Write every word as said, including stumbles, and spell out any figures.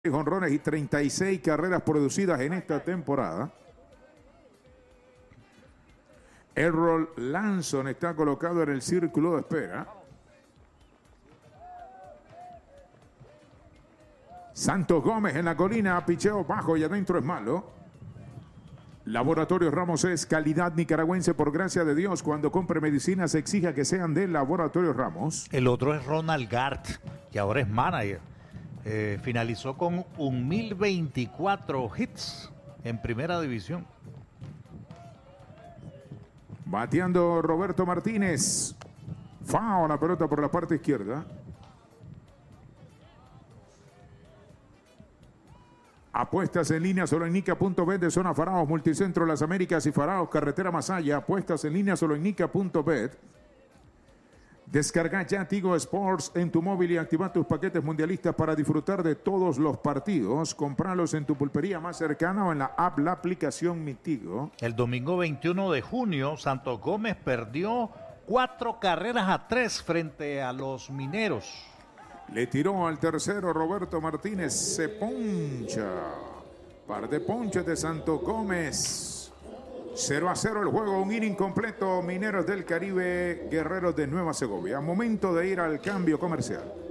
jonrones y treinta y seis carreras producidas en esta temporada. Errol Lanson está colocado en el círculo de espera. Santos Gómez en la colina, picheo bajo y adentro es malo. Laboratorios Ramos es calidad nicaragüense por gracia de Dios. Cuando compre medicinas exija que sean de Laboratorios Ramos. El otro es Ronald Gart, que ahora es manager. Eh, finalizó con un mil veinticuatro hits en primera división. Bateando Roberto Martínez. Foul, la pelota por la parte izquierda. Apuestas en línea solo en nica punto bet de zona Faraos, Multicentro Las Américas y Faraos, carretera Masaya. Apuestas en línea solo en nica punto bet. Descarga ya Tigo Sports en tu móvil y activa tus paquetes mundialistas para disfrutar de todos los partidos. Compralos en tu pulpería más cercana o en la app, la aplicación Mi Tigo. El domingo veintiuno de junio, Santos Gómez perdió cuatro carreras a tres frente a los Mineros. Le tiró al tercero Roberto Martínez, se poncha. Par de ponches de Santos Gómez. cero a cero el juego, un inning completo. Mineros del Caribe, Guerreros de Nueva Segovia. Momento de ir al cambio comercial.